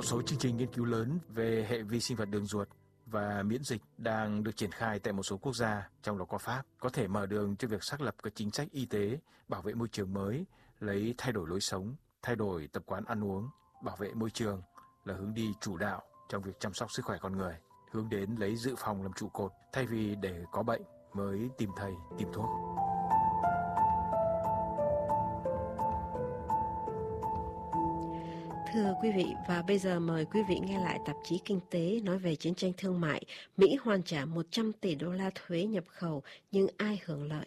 Một số chương trình nghiên cứu lớn về hệ vi sinh vật đường ruột và miễn dịch đang được triển khai tại một số quốc gia, trong đó có Pháp, có thể mở đường cho việc xác lập các chính sách y tế, bảo vệ môi trường mới, lấy thay đổi lối sống, thay đổi tập quán ăn uống, bảo vệ môi trường là hướng đi chủ đạo trong việc chăm sóc sức khỏe con người, hướng đến lấy dự phòng làm trụ cột thay vì để có bệnh mới tìm thầy, tìm thuốc. Thưa quý vị, và bây giờ mời quý vị nghe lại tạp chí Kinh tế nói về chiến tranh thương mại. Mỹ hoàn trả 100 tỷ đô la thuế nhập khẩu, nhưng ai hưởng lợi?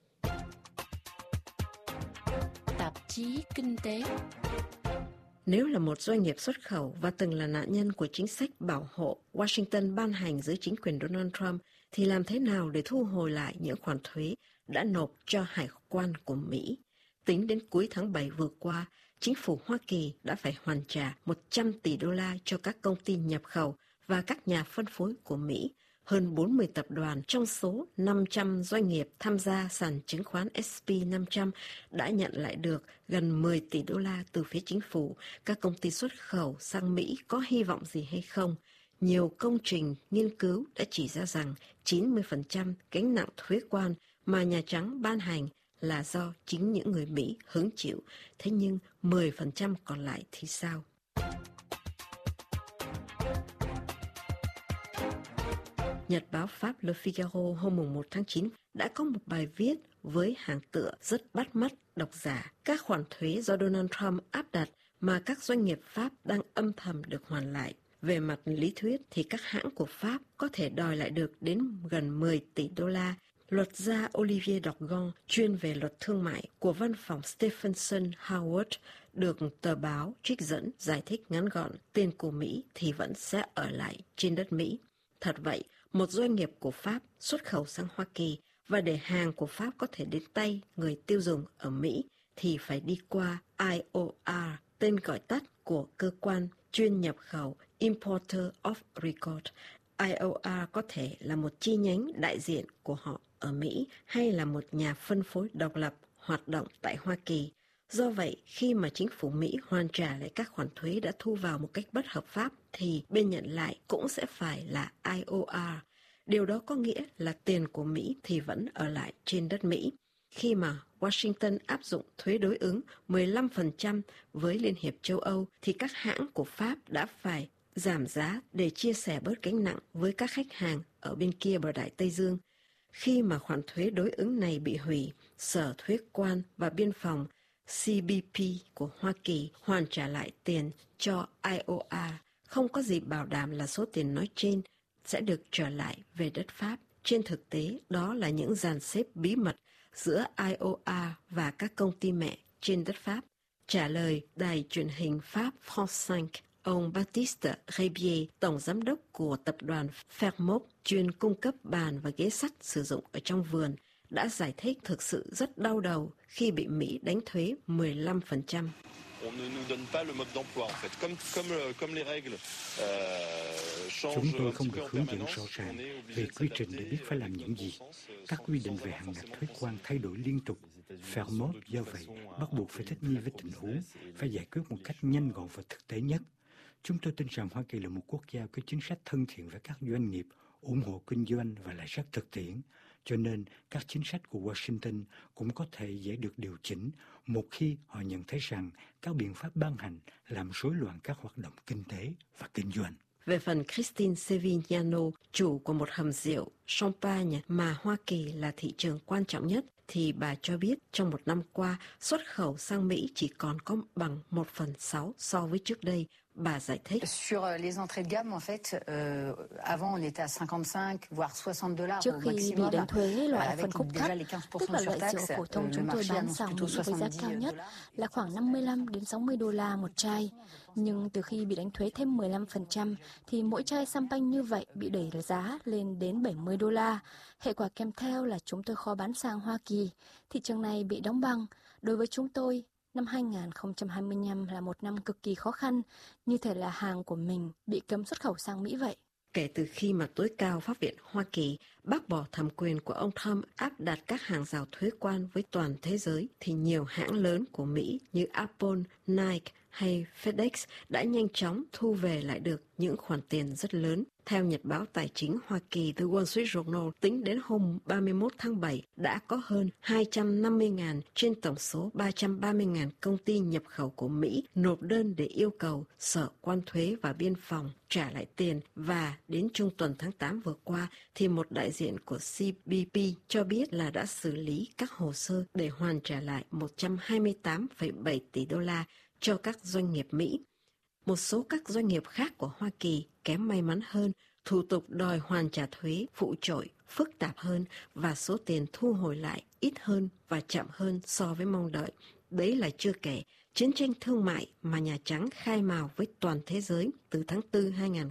Tạp chí Kinh tế. Nếu là một doanh nghiệp xuất khẩu và từng là nạn nhân của chính sách bảo hộ Washington ban hành dưới chính quyền Donald Trump, thì làm thế nào để thu hồi lại những khoản thuế đã nộp cho hải quan của Mỹ? Tính đến cuối tháng 7 vừa qua, chính phủ Hoa Kỳ đã phải hoàn trả 100 tỷ đô la cho các công ty nhập khẩu và các nhà phân phối của Mỹ, hơn 40 tập đoàn trong số 500 doanh nghiệp tham gia sàn chứng khoán S&P 500 đã nhận lại được gần 10 tỷ đô la từ phía chính phủ. Các công ty xuất khẩu sang Mỹ có hy vọng gì hay không? Nhiều công trình nghiên cứu đã chỉ ra rằng 90% gánh nặng thuế quan mà Nhà Trắng ban hành là do chính những người Mỹ hứng chịu. Thế nhưng 10% còn lại thì sao? Nhật báo Pháp Le Figaro hôm 1 tháng 9 đã có một bài viết với hàng tựa rất bắt mắt độc giả. Các khoản thuế do Donald Trump áp đặt mà các doanh nghiệp Pháp đang âm thầm được hoàn lại. Về mặt lý thuyết thì các hãng của Pháp có thể đòi lại được đến gần 10 tỷ đô la. Luật gia Olivier Dorgan, chuyên về luật thương mại của văn phòng Stephenson Howard, được tờ báo trích dẫn giải thích ngắn gọn, tiền của Mỹ thì vẫn sẽ ở lại trên đất Mỹ. Thật vậy, một doanh nghiệp của Pháp xuất khẩu sang Hoa Kỳ và để hàng của Pháp có thể đến tay người tiêu dùng ở Mỹ thì phải đi qua IOR, tên gọi tắt của cơ quan chuyên nhập khẩu Importer of Record. IOR có thể là một chi nhánh đại diện của họ ở Mỹ hay là một nhà phân phối độc lập hoạt động tại Hoa Kỳ. Do vậy, khi mà chính phủ Mỹ hoàn trả lại các khoản thuế đã thu vào một cách bất hợp pháp thì bên nhận lại cũng sẽ phải là IOR. Điều đó có nghĩa là tiền của Mỹ thì vẫn ở lại trên đất Mỹ. Khi mà Washington áp dụng thuế đối ứng 15% với Liên hiệp châu Âu thì các hãng của Pháp đã phải giảm giá để chia sẻ bớt gánh nặng với các khách hàng ở bên kia bờ Đại Tây Dương. Khi mà khoản thuế đối ứng này bị hủy, Sở Thuế quan và Biên phòng CBP của Hoa Kỳ hoàn trả lại tiền cho IOR. Không có gì bảo đảm là số tiền nói trên sẽ được trở lại về đất Pháp. Trên thực tế, đó là những dàn xếp bí mật giữa IOR và các công ty mẹ trên đất Pháp. Trả lời đài truyền hình Pháp France 5, ông Baptiste Rebier, tổng giám đốc của tập đoàn Fermop, chuyên cung cấp bàn và ghế sắt sử dụng ở trong vườn, đã giải thích thực sự rất đau đầu khi bị Mỹ đánh thuế 15%. Chúng tôi không được hướng dẫn rõ ràng về quy trình để biết phải làm những gì. Các quy định về hạn ngạch thuế quan thay đổi liên tục. Fermop do vậy bắt buộc phải thích nghi với tình huống, phải giải quyết một cách nhanh gọn và thực tế nhất. Chúng tôi tin rằng Hoa Kỳ là một quốc gia có chính sách thân thiện với các doanh nghiệp, ủng hộ kinh doanh và lại rất thực tiễn. Cho nên, các chính sách của Washington cũng có thể dễ được điều chỉnh một khi họ nhận thấy rằng các biện pháp ban hành làm rối loạn các hoạt động kinh tế và kinh doanh. Về phần Christine Sevignano, chủ của một hầm rượu Champagne mà Hoa Kỳ là thị trường quan trọng nhất, thì bà cho biết trong một năm qua, xuất khẩu sang Mỹ chỉ còn có bằng 1/6 so với trước đây. Bà giải thích. Trước khi bị đánh thuế loại phân khúc thấp, tức là loại rượu phổ thông chúng tôi bán sang Mỹ với giá cao nhất là khoảng 55 đến 60 đô la một chai. Nhưng từ khi bị đánh thuế thêm 15% thì mỗi chai champagne như vậy bị đẩy giá lên đến 70 đô la. Hệ quả kèm theo là chúng tôi khó bán sang Hoa Kỳ. Thị trường này bị đóng băng. Đối với chúng tôi, năm 2025 là một năm cực kỳ khó khăn, như thể là hàng của mình bị cấm xuất khẩu sang Mỹ vậy. Kể từ khi mà tối cao pháp viện Hoa Kỳ bác bỏ thẩm quyền của ông Trump áp đặt các hàng rào thuế quan với toàn thế giới, thì nhiều hãng lớn của Mỹ như Apple, Nike, hay FedEx đã nhanh chóng thu về lại được những khoản tiền rất lớn. Theo Nhật báo Tài chính Hoa Kỳ The Wall Street Journal, tính đến hôm 31 tháng 7 đã có hơn 250.000 trên tổng số 330.000 công ty nhập khẩu của Mỹ nộp đơn để yêu cầu Sở Quan thuế và Biên phòng trả lại tiền, và đến trung tuần tháng 8 vừa qua thì một đại diện của CBP cho biết là đã xử lý các hồ sơ để hoàn trả lại 128,7 tỷ đô la cho các doanh nghiệp Mỹ. Một số các doanh nghiệp khác của Hoa Kỳ kém may mắn hơn, thủ tục đòi hoàn trả thuế phụ trội, phức tạp hơn và số tiền thu hồi lại ít hơn và chậm hơn so với mong đợi. Đấy là chưa kể chiến tranh thương mại mà Nhà Trắng khai mào với toàn thế giới từ tháng 4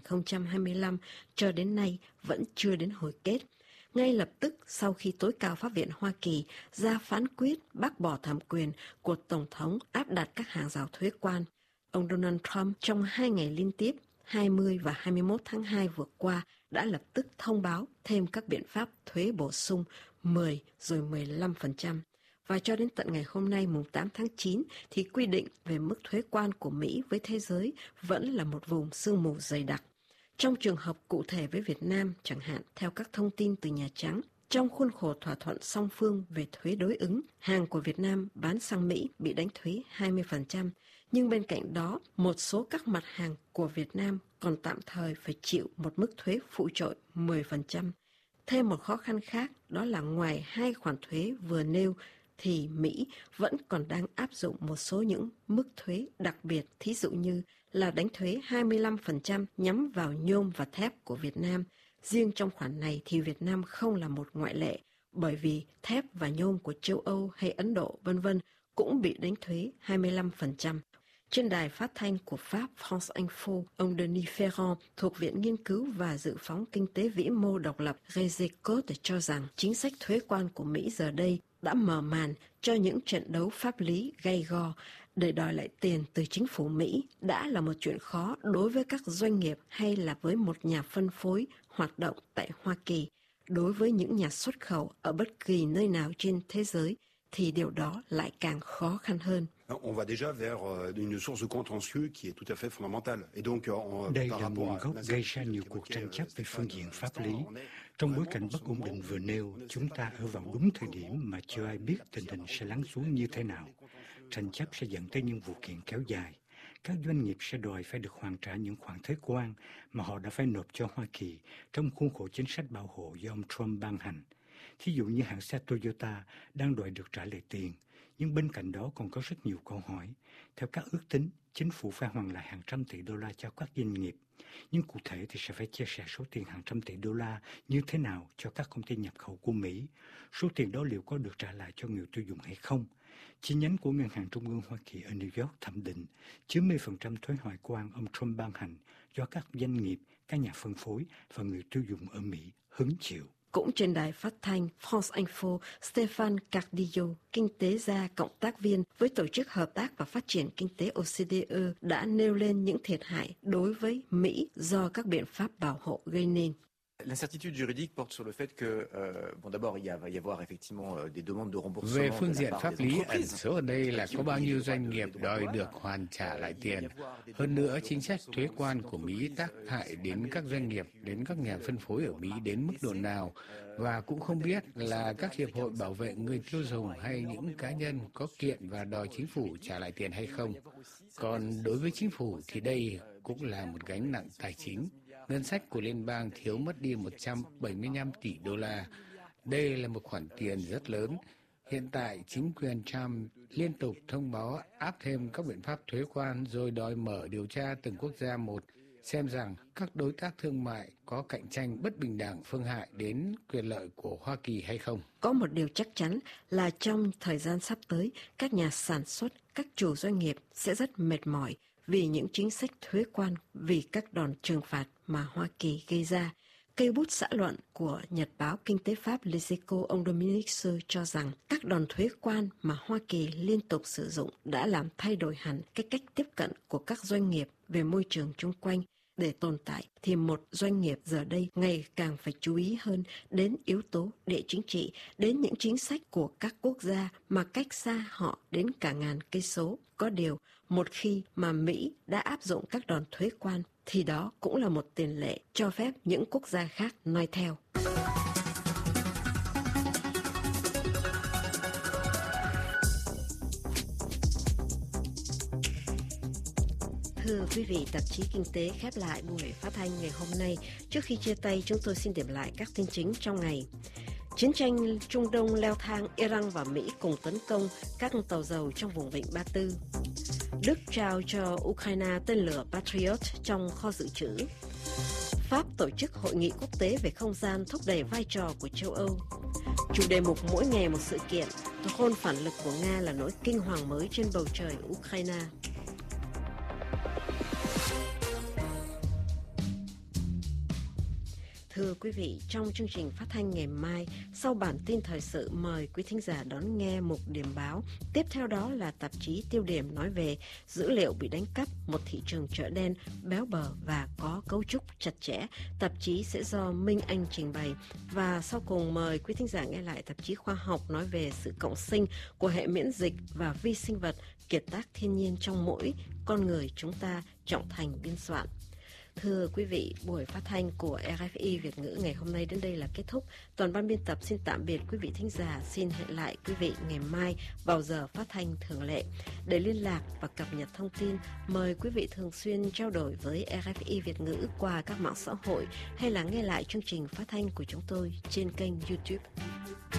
2025 cho đến nay vẫn chưa đến hồi kết. Ngay lập tức sau khi tối cao pháp viện Hoa Kỳ ra phán quyết bác bỏ thẩm quyền của Tổng thống áp đặt các hàng rào thuế quan, ông Donald Trump trong 2 ngày liên tiếp, 20 và 21 tháng 2 vừa qua, đã lập tức thông báo thêm các biện pháp thuế bổ sung 10 rồi 15%. Và cho đến tận ngày hôm nay, mùng 8 tháng 9, thì quy định về mức thuế quan của Mỹ với thế giới vẫn là một vùng sương mù dày đặc. Trong trường hợp cụ thể với Việt Nam, chẳng hạn, theo các thông tin từ Nhà Trắng, trong khuôn khổ thỏa thuận song phương về thuế đối ứng, hàng của Việt Nam bán sang Mỹ bị đánh thuế 20%, nhưng bên cạnh đó, một số các mặt hàng của Việt Nam còn tạm thời phải chịu một mức thuế phụ trội 10%. Thêm một khó khăn khác, đó là ngoài hai khoản thuế vừa nêu, thì Mỹ vẫn còn đang áp dụng một số những mức thuế đặc biệt, thí dụ như là đánh thuế 25% nhắm vào nhôm và thép của Việt Nam. Riêng trong khoản này thì Việt Nam không là một ngoại lệ, bởi vì thép và nhôm của châu Âu hay Ấn Độ v.v. cũng bị đánh thuế 25%. Trên đài phát thanh của Pháp France Info, ông Denis Ferrand thuộc Viện Nghiên cứu và Dự phóng Kinh tế Vĩ mô độc lập Resecode cho rằng chính sách thuế quan của Mỹ giờ đây đã mở màn cho những trận đấu pháp lý gay go. Để đòi lại tiền từ chính phủ Mỹ đã là một chuyện khó đối với các doanh nghiệp hay là với một nhà phân phối hoạt động tại Hoa Kỳ. Đối với những nhà xuất khẩu ở bất kỳ nơi nào trên thế giới thì điều đó lại càng khó khăn hơn. Đây là nguồn gốc gây ra nhiều cuộc tranh chấp về phương diện pháp lý. Trong bối cảnh bất ổn định vừa nêu, chúng ta ở vào đúng thời điểm mà chưa ai biết tình hình sẽ lắng xuống như thế nào. Tranh chấp sẽ dẫn tới những vụ kiện kéo dài. Các doanh nghiệp sẽ đòi phải được hoàn trả những khoản thuế quan mà họ đã phải nộp cho Hoa Kỳ trong khuôn khổ chính sách bảo hộ do ông Trump ban hành. Thí dụ như hãng xe Toyota đang đòi được trả lại tiền, nhưng bên cạnh đó còn có rất nhiều câu hỏi. Theo các ước tính, chính phủ phải hoàn lại hàng trăm tỷ đô la cho các doanh nghiệp. Nhưng cụ thể thì sẽ phải chia sẻ số tiền hàng trăm tỷ đô la như thế nào cho các công ty nhập khẩu của Mỹ. Số tiền đó liệu có được trả lại cho người tiêu dùng hay không? Chi nhánh của Ngân hàng Trung ương Hoa Kỳ ở New York thẩm định 90% thuế ngoại quan ông Trump ban hành do các doanh nghiệp, các nhà phân phối và người tiêu dùng ở Mỹ hứng chịu. Cũng trên đài phát thanh France Info, Stéphane Cardillo, kinh tế gia cộng tác viên với Tổ chức Hợp tác và Phát triển Kinh tế OCDE, đã nêu lên những thiệt hại đối với Mỹ do các biện pháp bảo hộ gây nên. L'incertitude juridique porte sur le fait que, d'abord, il va y avoir effectivement des demandes de remboursement. Về phương diện pháp lý, ẩn số ở đây là có bao nhiêu doanh nghiệp đòi được hoàn trả lại tiền. Hơn nữa, chính sách thuế quan của Mỹ tác hại đến các doanh nghiệp, đến các nhà phân phối ở Mỹ đến mức độ nào, và cũng không biết là các hiệp hội bảo vệ người tiêu dùng hay những cá nhân có kiện và đòi chính phủ trả lại tiền hay không. Còn đối với chính phủ thì đây cũng là một gánh nặng tài chính. Ngân sách của liên bang thiếu mất đi 175 tỷ đô la. Đây là một khoản tiền rất lớn. Hiện tại, chính quyền Trump liên tục thông báo áp thêm các biện pháp thuế quan rồi đòi mở điều tra từng quốc gia một, xem rằng các đối tác thương mại có cạnh tranh bất bình đẳng phương hại đến quyền lợi của Hoa Kỳ hay không. Có một điều chắc chắn là trong thời gian sắp tới, các nhà sản xuất, các chủ doanh nghiệp sẽ rất mệt mỏi vì những chính sách thuế quan, vì các đòn trừng phạt mà Hoa Kỳ gây ra. Cây bút xã luận của Nhật báo Kinh tế Pháp Les Echos, ông Dominique Seux cho rằng các đòn thuế quan mà Hoa Kỳ liên tục sử dụng đã làm thay đổi hẳn cái cách tiếp cận của các doanh nghiệp về môi trường chung quanh. Để tồn tại thì một doanh nghiệp giờ đây ngày càng phải chú ý hơn đến yếu tố địa chính trị, đến những chính sách của các quốc gia mà cách xa họ đến cả ngàn cây số. Có điều, một khi mà Mỹ đã áp dụng các đòn thuế quan thì đó cũng là một tiền lệ cho phép những quốc gia khác noi theo. Thưa quý vị, tạp chí Kinh tế khép lại buổi phát thanh ngày hôm nay. Trước khi chia tay, chúng tôi xin điểm lại các tin chính trong ngày. Chiến tranh Trung Đông leo thang, Iran và Mỹ cùng tấn công các tàu dầu trong vùng vịnh Ba Tư. Đức trao cho Ukraine tên lửa Patriot trong kho dự trữ. Pháp tổ chức hội nghị quốc tế về không gian thúc đẩy vai trò của châu Âu. Chủ đề mục mỗi ngày một sự kiện, drone phản lực của Nga là nỗi kinh hoàng mới trên bầu trời Ukraine. Thưa quý vị, trong chương trình phát thanh ngày mai, sau bản tin thời sự mời quý thính giả đón nghe mục điểm báo. Tiếp theo đó là tạp chí Tiêu điểm nói về dữ liệu bị đánh cắp, một thị trường chợ đen béo bở và có cấu trúc chặt chẽ. Tạp chí sẽ do Minh Anh trình bày. Và sau cùng mời quý thính giả nghe lại tạp chí khoa học nói về sự cộng sinh của hệ miễn dịch và vi sinh vật, kiệt tác thiên nhiên trong mỗi con người chúng ta, Trọng Thành biên soạn. Thưa quý vị, buổi phát thanh của RFI Việt ngữ ngày hôm nay đến đây là kết thúc. Toàn ban biên tập xin tạm biệt quý vị thính giả. Xin hẹn lại quý vị ngày mai vào giờ phát thanh thường lệ. Để liên lạc và cập nhật thông tin, mời quý vị thường xuyên trao đổi với RFI Việt ngữ qua các mạng xã hội hay là nghe lại chương trình phát thanh của chúng tôi trên kênh YouTube.